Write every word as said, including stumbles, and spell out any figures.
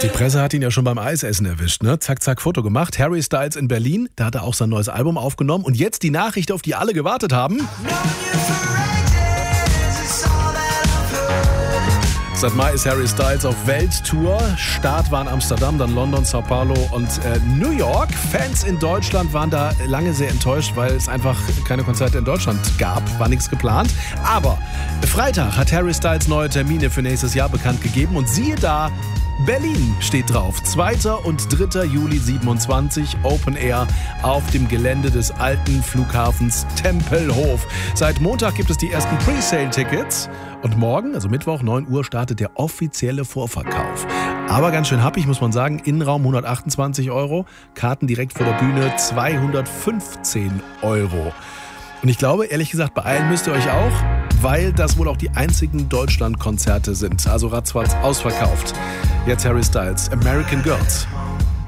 Die Presse hat ihn ja schon beim Eisessen erwischt, ne? Zack, zack, Foto gemacht. Harry Styles in Berlin, da hat er auch sein neues Album aufgenommen. Und jetzt die Nachricht, auf die alle gewartet haben. Seit Mai ist Harry Styles auf Welttour. Start war in Amsterdam, dann London, Sao Paulo und äh, New York. Fans in Deutschland waren da lange sehr enttäuscht, weil es einfach keine Konzerte in Deutschland gab. War nichts geplant. Aber Freitag hat Harry Styles neue Termine für nächstes Jahr bekannt gegeben. Und siehe da, Berlin steht drauf. zweiter und dritter Juli siebenundzwanzig, Open Air auf dem Gelände des alten Flughafens Tempelhof. Seit Montag gibt es die ersten Presale-Tickets. Und morgen, also Mittwoch, neun Uhr, startet der offizielle Vorverkauf. Aber ganz schön happig, muss man sagen. Innenraum hundertachtundzwanzig Euro, Karten direkt vor der Bühne zweihundertfünfzehn Euro. Und ich glaube, ehrlich gesagt, beeilen müsst ihr euch auch, weil das wohl auch die einzigen Deutschland-Konzerte sind. Also ratzfatz ausverkauft. Jetzt Harry Styles, American Girls.